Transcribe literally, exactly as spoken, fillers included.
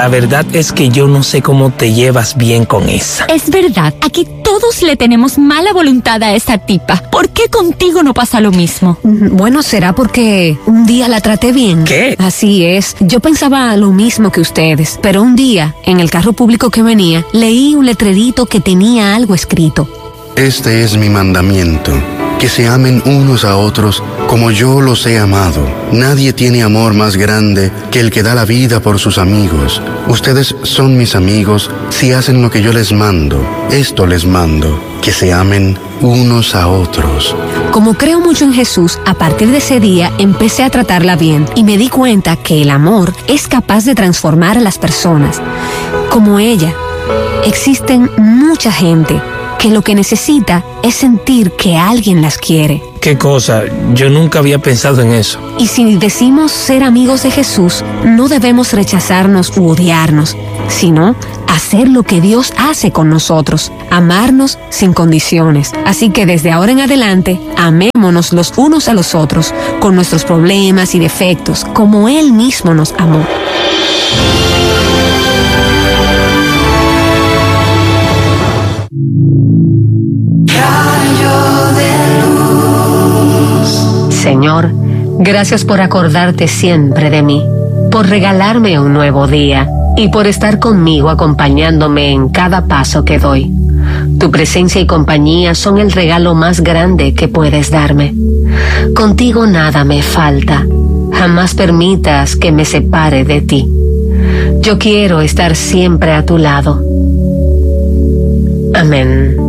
la verdad es que yo no sé cómo te llevas bien con esa. Es verdad, aquí todos le tenemos mala voluntad a esa tipa. ¿Por qué contigo no pasa lo mismo? Bueno, será porque un día la traté bien. ¿Qué? Así es. Yo pensaba lo mismo que ustedes, pero un día, en el carro público que venía, leí un letrerito que tenía algo escrito. Este es mi mandamiento, que se amen unos a otros como yo los he amado. Nadie tiene amor más grande que el que da la vida por sus amigos. Ustedes son mis amigos si hacen lo que yo les mando. Esto les mando, que se amen unos a otros. Como creo mucho en Jesús, a partir de ese día empecé a tratarla bien y me di cuenta que el amor es capaz de transformar a las personas. Como ella, existen mucha gente que lo que necesita es sentir que alguien las quiere. ¿Qué cosa? Yo nunca había pensado en eso. Y si decimos ser amigos de Jesús, no debemos rechazarnos u odiarnos, sino hacer lo que Dios hace con nosotros, amarnos sin condiciones. Así que desde ahora en adelante, amémonos los unos a los otros, con nuestros problemas y defectos, como Él mismo nos amó. Señor, gracias por acordarte siempre de mí, por regalarme un nuevo día y por estar conmigo acompañándome en cada paso que doy. Tu presencia y compañía son el regalo más grande que puedes darme. Contigo nada me falta. Jamás permitas que me separe de ti. Yo quiero estar siempre a tu lado. Amén.